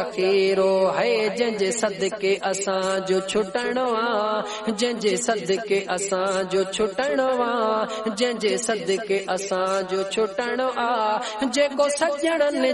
फ़कीरो है जंहिंजे सदके असां जो छुटणो आ, जंहिंजे सदके असां जो छुटणो आ, जंहिंजे सदके असां जो छुटणो आ। जेको सजणनि